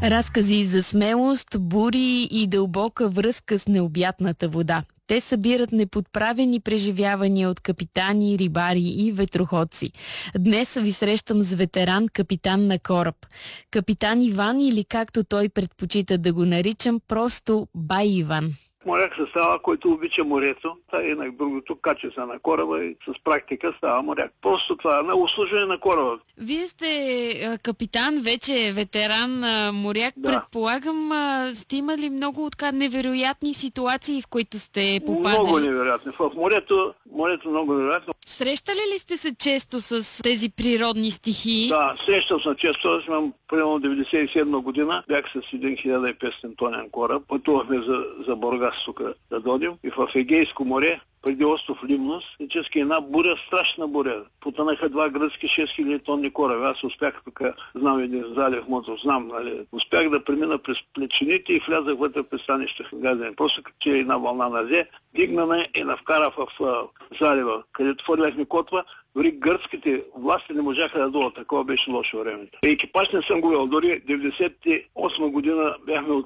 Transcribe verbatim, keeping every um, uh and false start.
Разкази за смелост, бури и дълбока връзка с необятната вода. Те събират неподправени преживявания от капитани, рибари и ветроходци. Днес ви срещам с ветеран капитан на кораб. Капитан Иван, или както той предпочита да го наричам, просто Бай Иван. Моряк се става, който обича морето. Това е инак другото качество на кораба и с практика става моряк. Просто това е на услужване на кораба. Вие сте капитан, вече ветеран моряк. Да. Предполагам, сте имали много така невероятни ситуации, в които сте попадали? Много невероятни. В морето, морето много невероятно. Срещали ли сте се често с тези природни стихии? Да, срещал съм често. Аз имам примерно деветдесет и седма година. Бях с един хиляда и петстотин тонен кораб. Пътувахме за, за Бургас тук да дойдем. И в Егейско море, преди остров Лимнос,ически една буря, страшна буря. Потънаха два гръцки шест хиляди тонни кораби. Аз успях тук, знам един залив мотор, знам, нали. Успях да премина през плечините и влязах вътре в пристанище в Газен. Просто като че една вълна назе, дигнана и навкара в uh, залива, където фърляхме котва. Дори гръцките власти не можаха да дойдат. Такова беше лошо времето. Екипаж не съм го вел. Дори деветдесет и осма година бяхме